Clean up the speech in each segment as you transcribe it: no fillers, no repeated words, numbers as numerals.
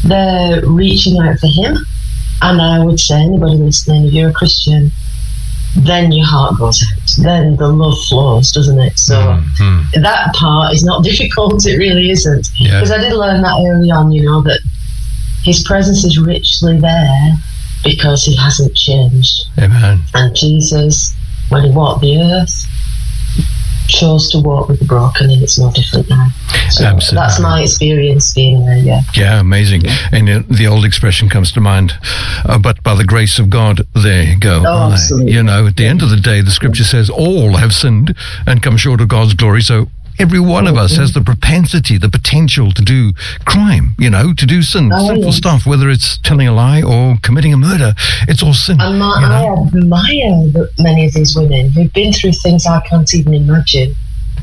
they're reaching out for him. And I would say, anybody listening, if you're a Christian, then your heart goes out. Then the love flows, doesn't it? So that part is not difficult. It really isn't. Because I did learn that early on, that his presence is richly there because he hasn't changed. Amen. And Jesus, when he walked the earth, chose to walk with the broken, and it's no different now. So absolutely. That's my experience being there, Yeah, amazing. Yeah. And the old expression comes to mind, but by the grace of God, there you go. Oh, absolutely. At the end of the day, the scripture says all have sinned and come short of God's glory. So every one of us has the propensity, the potential to do crime, to do sinful stuff, whether it's telling a lie or committing a murder. It's all sin. And I admire many of these women who've been through things I can't even imagine.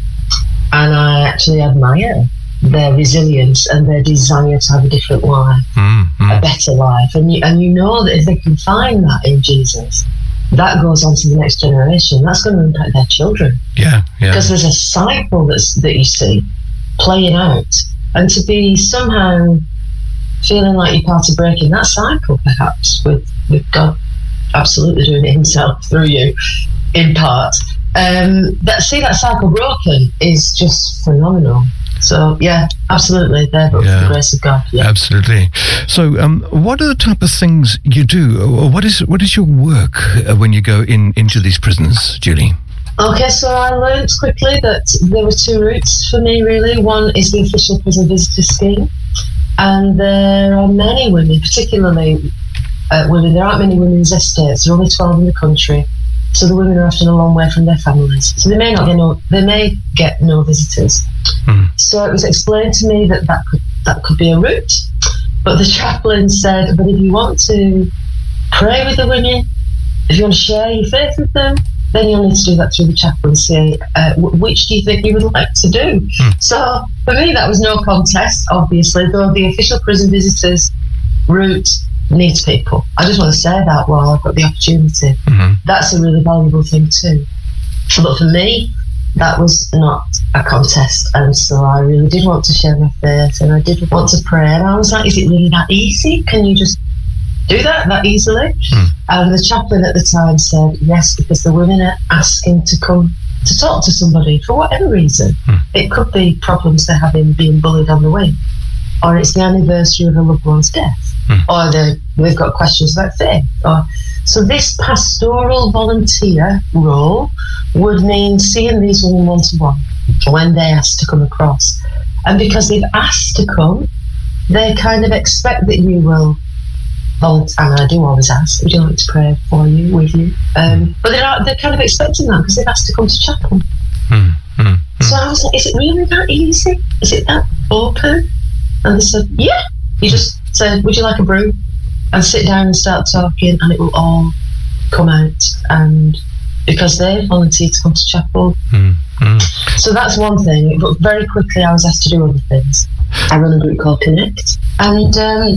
And I actually admire their resilience and their desire to have a different life, a better life. And you know that if they can find that in Jesus, that goes on to the next generation. That's going to impact their children. Yeah. Because there's a cycle that you see playing out. And to be somehow feeling like you're part of breaking that cycle, perhaps, with God absolutely doing it himself through you, in part. That cycle broken is just phenomenal. So, absolutely, there, but with the grace of God. Yeah. Absolutely. So, what are the type of things you do? What is your work when you go into these prisons, Julie? Okay, so I learned quickly that there were two routes for me, really. One is the official prison visitor scheme, and there are many women, particularly women. There aren't many women's estates. There are only 12 in the country. So the women are often a long way from their families. So they may get no visitors. So it was explained to me that could be a route. But the chaplain said, but if you want to pray with the women, if you want to share your faith with them, then you'll need to do that through the chaplaincy. Which do you think you would like to do? So for me, that was no contest, obviously, though the official prison visitors route needs people. I just want to say that while I've got the opportunity. That's a really valuable thing too. But for me, that was not a contest, and so I really did want to share my faith, and I did want to pray, and I was like, is it really that easy? Can you just do that easily? And the chaplain at the time said yes, because the women are asking to come to talk to somebody for whatever reason. It could be problems they're having, being bullied on the wing, or it's the anniversary of a loved one's death, or they've got questions about faith. So this pastoral volunteer role would mean seeing these women one-to-one when they ask to come across. And because they've asked to come, they kind of expect that you will volunteer. And I do always ask, would you like to pray for you, with you? But they're kind of expecting that because they've asked to come to chapel. So I was like, is it really that easy? Is it that open? And they said, yeah. You just say, would you like a brew? And sit down and start talking, and it will all come out. And because they volunteered to come to chapel. So that's one thing. But very quickly I was asked to do other things. I run a group called Connect, and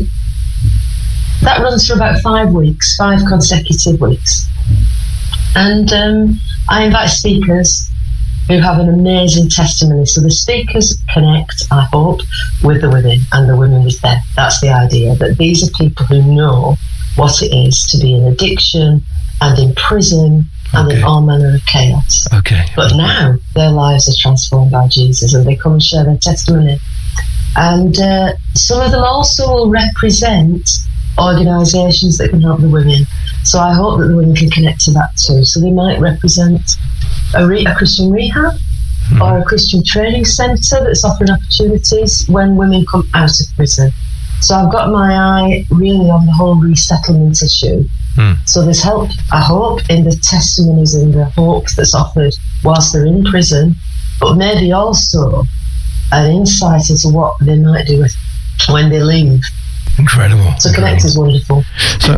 that runs for about 5 weeks, 5 consecutive weeks. And I invite speakers who have an amazing testimony. So the speakers connect, I hope, with the women, and the women with them. That's the idea, that these are people who know what it is to be in addiction and in prison and in all manner of chaos. But now their lives are transformed by Jesus, and they come and share their testimony. And some of them also will represent organisations that can help the women. So I hope that the women can connect to that too. So they might represent a Christian rehab or a Christian training centre that's offering opportunities when women come out of prison. So I've got my eye really on the whole resettlement issue. So there's help, I hope, in the testimonies and the hope that's offered whilst they're in prison, but maybe also an insight into what they might do when they leave. Incredible. So Connect is wonderful. So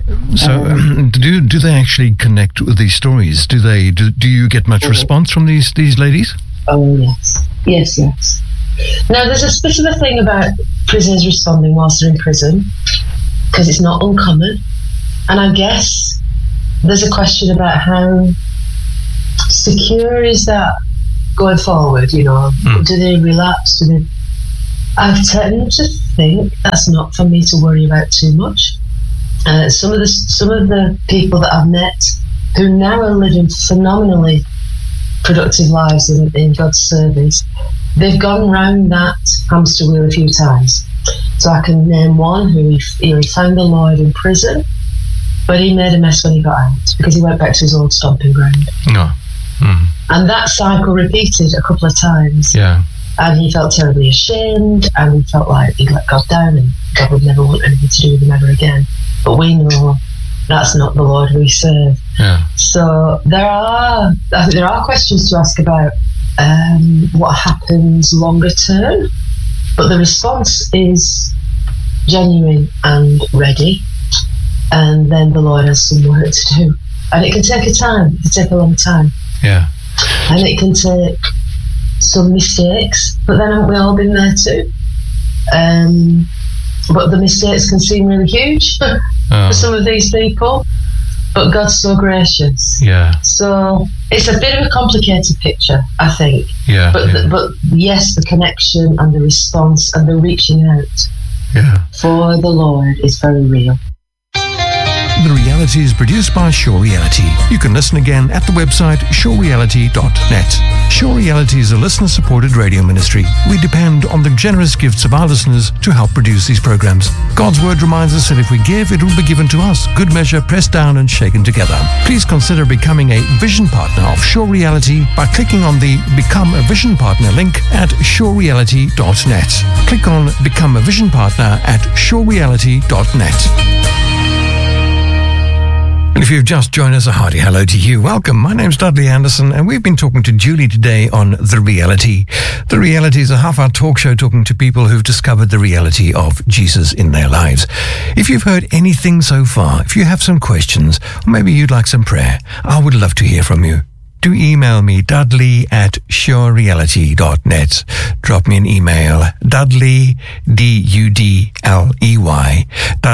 do they actually connect with these stories? Do you get much response from these ladies? Oh yes. Now there's a specific thing about prisoners responding whilst they're in prison, because it's not uncommon, and I guess there's a question about how secure is that going forward. Do they relapse? I tend to think that's not for me to worry about too much. Some of the people that I've met who now are living phenomenally productive lives in God's service, they've gone round that hamster wheel a few times. So I can name one who he found the Lord in prison, but he made a mess when he got out because he went back to his old stomping ground. No. Mm. And that cycle repeated a couple of times. Yeah. And he felt terribly ashamed, and he felt like he let God down, and God would never want anything to do with him ever again. But we know that's not the Lord we serve. Yeah. So I think there are questions to ask about what happens longer term, but the response is genuine and ready, and then the Lord has some work to do. And it can take a long time. Yeah. And it can take some mistakes, but then haven't we all been there too? But the mistakes can seem really huge for some of these people, but God's so gracious. Yeah. So it's a bit of a complicated picture, I think. Yeah. But yes, the connection and the response and the reaching out for the Lord is very real. The Reality is produced by Sure Reality. You can listen again at the website surereality.net. Sure Reality is a listener-supported radio ministry. We depend on the generous gifts of our listeners to help produce these programs. God's word reminds us that if we give, it will be given to us. Good measure, pressed down and shaken together. Please consider becoming a vision partner of Sure Reality by clicking on the Become a Vision Partner link at surereality.net. Click on Become a Vision Partner at surereality.net. And if you've just joined us, a hearty hello to you. Welcome. My name's Dudley Anderson, and we've been talking to Julie today on The Reality. The Reality is a half-hour talk show talking to people who've discovered the reality of Jesus in their lives. If you've heard anything so far, if you have some questions, or maybe you'd like some prayer, I would love to hear from you. Do email me, dudley@surereality.net. Drop me an email, Dudley, D-U-D-L-E-Y,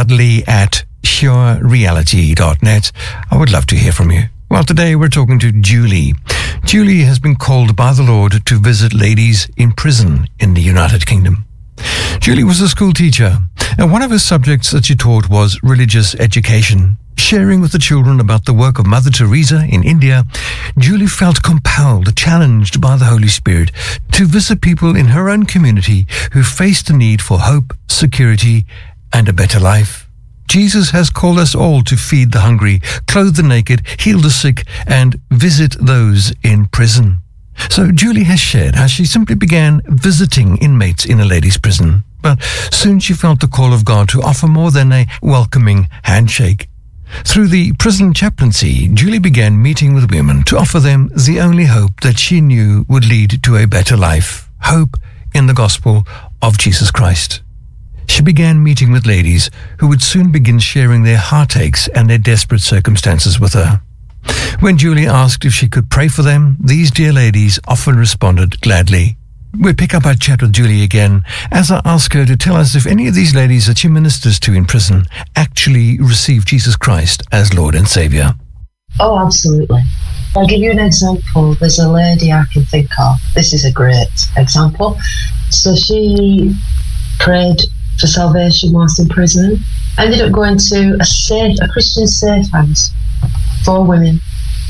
Dudley@surereality.net. I would love to hear from you. Well, today we're talking to Julie. Julie has been called by the Lord to visit ladies in prison in the United Kingdom. Julie was a school teacher, and one of her subjects that she taught was religious education. Sharing with the children about the work of Mother Teresa in India, Julie felt compelled, challenged by the Holy Spirit to visit people in her own community who faced the need for hope, security, and a better life. Jesus has called us all to feed the hungry, clothe the naked, heal the sick, and visit those in prison. So Julie has shared how she simply began visiting inmates in a ladies' prison, but soon she felt the call of God to offer more than a welcoming handshake. Through the prison chaplaincy, Julie began meeting with women to offer them the only hope that she knew would lead to a better life, hope in the gospel of Jesus Christ. She began meeting with ladies who would soon begin sharing their heartaches and their desperate circumstances with her. When Julie asked if she could pray for them, these dear ladies often responded gladly. We'll pick up our chat with Julie again as I ask her to tell us if any of these ladies that she ministers to in prison actually received Jesus Christ as Lord and Saviour. Oh, absolutely. I'll give you an example. There's a lady I can think of. This is a great example. So she prayed for salvation whilst in prison, ended up going to a Christian safe house for women,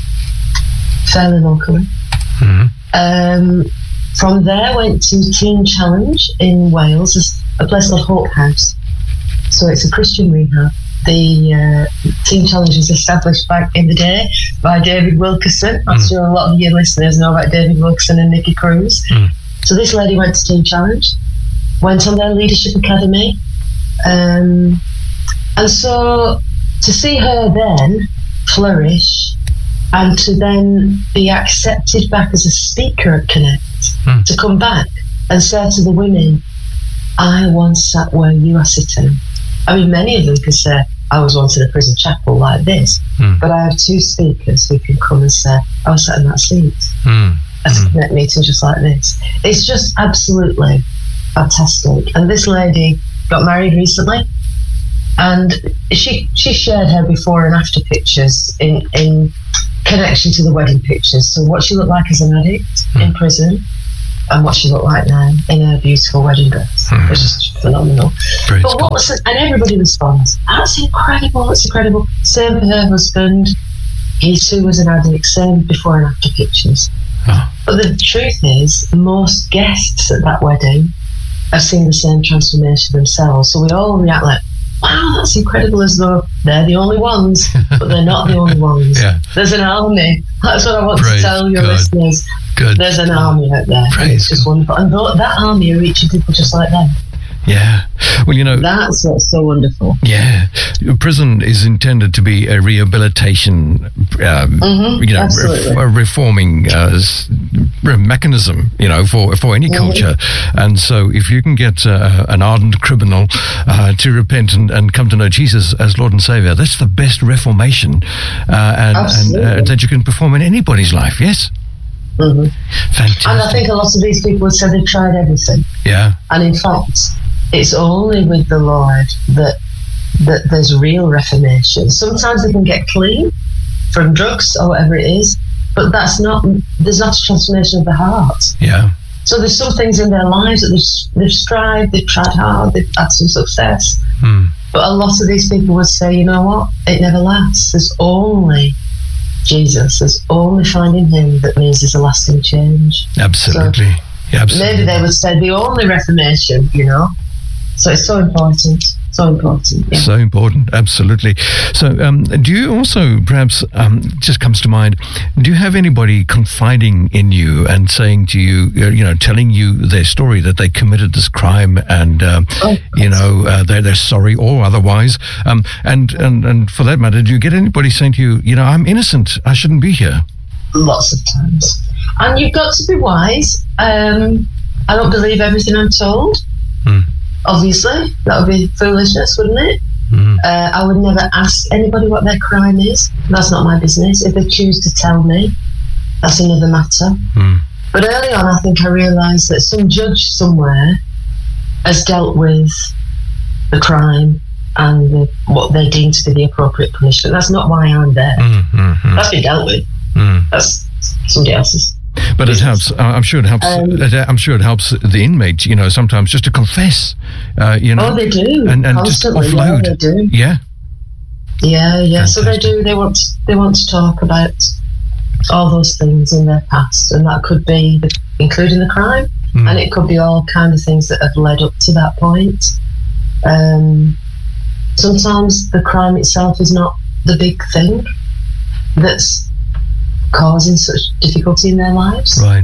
fairly locally. Mm-hmm. From there went to Teen Challenge in Wales, a place called Hope House. So it's a Christian rehab. The Teen Challenge was established back in the day by David Wilkerson. I'm sure a lot of your listeners know about David Wilkerson and Nicky Cruz. So this lady went to Teen Challenge, went on their leadership academy, and so to see her then flourish and to then be accepted back as a speaker at Connect, to come back and say to the women, I once sat where you are sitting. I mean, many of them could say, I was once in a prison chapel like this, but I have two speakers who can come and say, I was sat in that seat at a Connect meeting just like this. It's just absolutely fantastic. And this lady got married recently, and she shared her before and after pictures in connection to the wedding pictures. So what she looked like as an addict in prison, and what she looked like now in her beautiful wedding dress. It was just phenomenal. Praise But God. and everybody responds, that's incredible, that's incredible. Same for her husband. He too was an addict, same before and after pictures. Oh. But the truth is, most guests at that wedding have seen the same transformation themselves. So we all react like, wow, that's incredible, as though they're the only ones, but they're not the only ones. Yeah. There's an army. That's what I want Praise to tell your God. listeners. Good. There's an army out there. Praise It's just wonderful. And that army are reaching people just like them. Yeah. Well, you know, That's what's so wonderful. yeah, prison is intended to be a rehabilitation, absolutely. a reforming mechanism, for any culture. And so, if you can get an ardent criminal to repent and come to know Jesus as Lord and Savior, that's the best reformation, and that you can perform in anybody's life. Yes. Fantastic. And I think a lot of these people would say they've tried everything. Yeah. And in fact, it's only with the Lord that there's real reformation. Sometimes they can get clean from drugs or whatever it is, but there's not a transformation of the heart. Yeah. So there's some things in their lives that they've strived, they've tried hard, they've had some success. But a lot of these people would say, you know what, it never lasts. There's only Jesus. There's only finding him that means there's a lasting change. Absolutely. Absolutely. Maybe they would say the only reformation, So it's so important. So important. Yeah. So important, absolutely. So, do you also, perhaps, just comes to mind, do you have anybody confiding in you and saying to you, telling you their story that they committed this crime and, they're sorry or otherwise? And for that matter, do you get anybody saying to you, I'm innocent, I shouldn't be here? Lots of times. And you've got to be wise. I don't believe everything I'm told. Obviously, that would be foolishness, wouldn't it? I would never ask anybody what their crime is. That's not my business. If they choose to tell me, that's another matter. But early on, I think I realised that some judge somewhere has dealt with the crime and what they deem to be the appropriate punishment. That's not why I'm there. That's been dealt with. That's somebody else's. But it helps. I'm sure it helps. I'm sure it helps the inmate. Sometimes just to confess. Oh, they do. And constantly. just offload. Yeah, they do. Yeah. Yeah. So they do. They want to talk about all those things in their past, and that could be including the crime, and it could be all kind of things that have led up to that point. Sometimes the crime itself is not the big thing that's causing such difficulty in their lives. Right.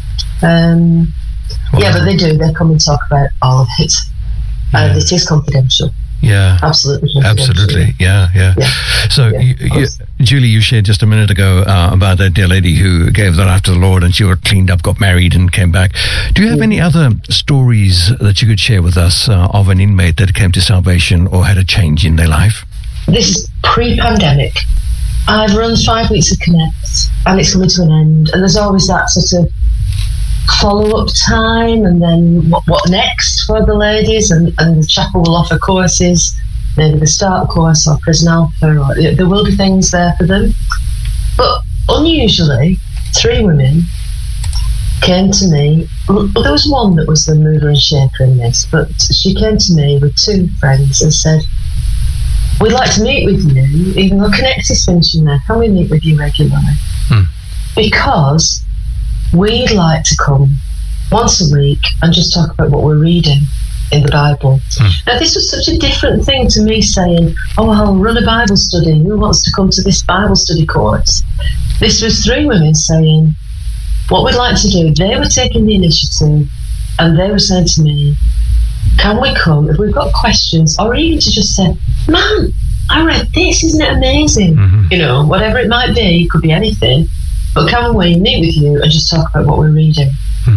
But they do. They come and talk about all of it. And it is confidential. Yeah. Absolutely confidential. Absolutely. Yeah. So, Julie, you shared just a minute ago about that dear lady who gave their life to the Lord and she got cleaned up, got married and came back. Do you have any other stories that you could share with us of an inmate that came to salvation or had a change in their life? This is pre-pandemic. I've run 5 weeks of Connect and it's coming to an end, and there's always that sort of follow-up time and then what next for the ladies, and the chapel will offer courses, maybe the start course or Prison Alpha, or there will be things there for them. But unusually 3 women came to me. Well, there was one that was the mover and shaker in this, but she came to me with 2 friends and said, we'd like to meet with you, even though Connect is finishing now. Can we meet with you regularly? Because we'd like to come once a week and just talk about what we're reading in the Bible. Now, this was such a different thing to me saying, I'll run a Bible study. Who wants to come to this Bible study course? This was 3 women saying, what we'd like to do. They were taking the initiative and they were saying to me, can we come if we've got questions, or even to just say, man, I read this, isn't it amazing? Whatever it might be, could be anything, but can we meet with you and just talk about what we're reading?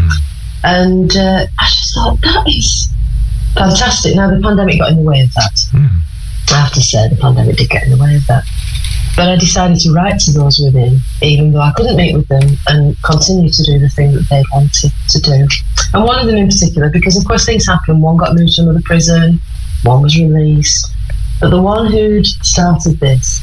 And I just thought, that is fantastic. Now, the pandemic got in the way of that. I have to say, the pandemic did get in the way of that. But I decided to write to those women, even though I couldn't meet with them, and continue to do the thing that they wanted to do. And one of them in particular, because of course things happen, one got moved to another prison, one was released. But the one who'd started this,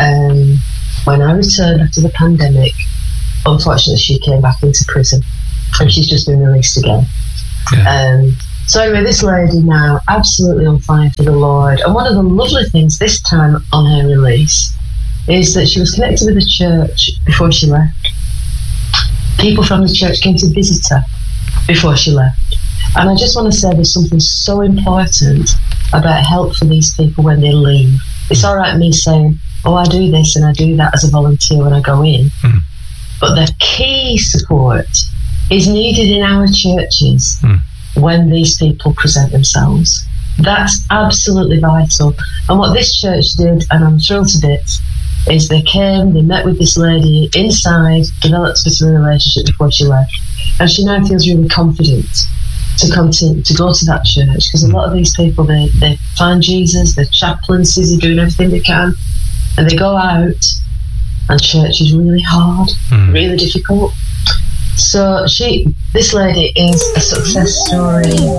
when I returned after the pandemic, unfortunately she came back into prison. and she's just been released again. So anyway, this lady now absolutely on fire for the Lord. And one of the lovely things this time on her release is that she was connected with the church before she left. People from the church came to visit her before she left. And I just want to say there's something so important about help for these people when they leave. It's all right me saying, oh, I do this and I do that as a volunteer when I go in. But the key support is needed in our churches when these people present themselves. That's absolutely vital. And what this church did, and I'm thrilled to bits, is they came, they met with this lady inside, developed a bit of a relationship before she left, and she now feels really confident to continue to go to that church, because a lot of these people, they find Jesus, they're chaplains, they're doing everything they can, and they go out, and church is really hard, really difficult. So this lady is a success story.